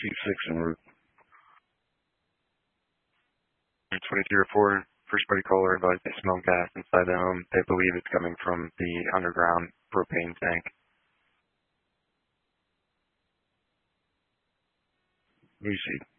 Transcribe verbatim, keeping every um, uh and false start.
six en route. twenty-three oh four, first party caller advised they smell gas inside the home. They believe it's coming from the underground propane tank. We see.